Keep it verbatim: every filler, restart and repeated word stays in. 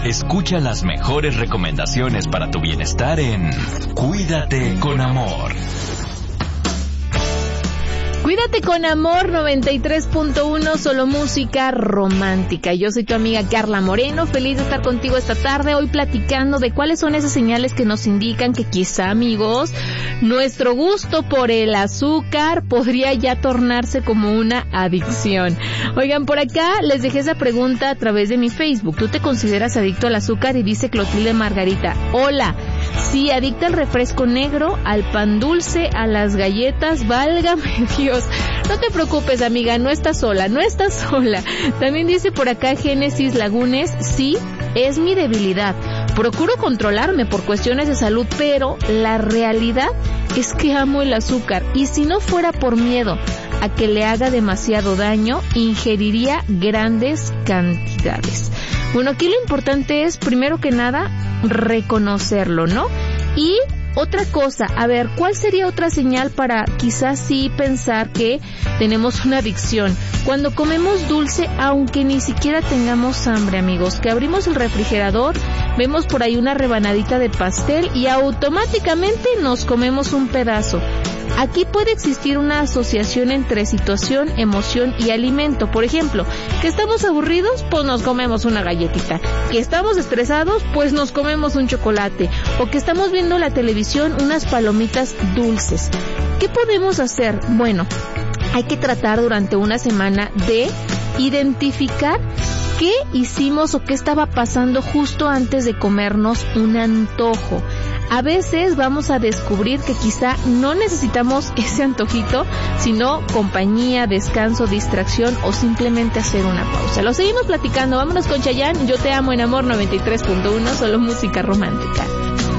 Escucha las mejores recomendaciones para tu bienestar en Cuídate con Amor. Cuídate con Amor noventa y tres punto uno, solo música romántica. Yo soy tu amiga Carla Moreno, feliz de estar contigo esta tarde, hoy platicando de cuáles son esas señales que nos indican que quizá, amigos, nuestro gusto por el azúcar podría ya tornarse como una adicción. Oigan, por acá les dejé esa pregunta a través de mi Facebook. ¿Tú te consideras adicto al azúcar? Y dice Clotilde Margarita, hola, sí, adicta al refresco negro, al pan dulce, a las galletas, válgame Dios. No te preocupes, amiga, no estás sola, no estás sola. También dice por acá Génesis Lagunes, sí, es mi debilidad. Procuro controlarme por cuestiones de salud, pero la realidad es que amo el azúcar y si no fuera por miedo a que le haga demasiado daño, ingeriría grandes cantidades. Bueno, aquí lo importante es, primero que nada, reconocerlo, ¿no? Y otra cosa, a ver, ¿cuál sería otra señal para quizás sí pensar que tenemos una adicción? Cuando comemos dulce, aunque ni siquiera tengamos hambre, amigos, que abrimos el refrigerador, vemos por ahí una rebanadita de pastel y automáticamente nos comemos un pedazo. Aquí puede existir una asociación entre situación, emoción y alimento. Por ejemplo, que estamos aburridos, pues nos comemos una galletita. Que estamos estresados, pues nos comemos un chocolate. O que estamos viendo la televisión, unas palomitas dulces. ¿Qué podemos hacer? Bueno, hay que tratar durante una semana de identificar qué hicimos o qué estaba pasando justo antes de comernos un antojo. A veces vamos a descubrir que quizá no necesitamos ese antojito, sino compañía, descanso, distracción o simplemente hacer una pausa. Lo seguimos platicando. Vámonos con Chayanne, Yo te amo en Amor noventa y tres punto uno, solo música romántica.